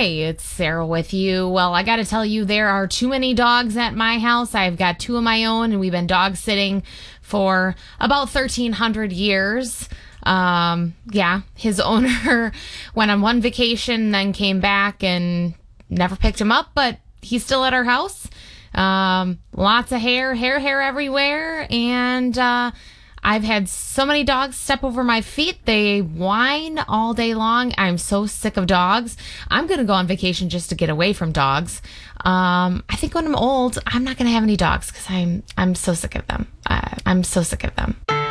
Hey, it's Sarah with you. Well, I got to tell you, there are too many dogs at my house. I've got two of my own, and we've been dog sitting for about 1,300 years. Yeah, his owner went on one vacation, then came back and never picked him up, but he's still at our house. Lots of hair everywhere, and I've had so many dogs step over my feet. They whine all day long. I'm so sick of dogs. I'm going to go on vacation just to get away from dogs. I think when I'm old, I'm not going to have any dogs because I'm so sick of them. I'm so sick of them.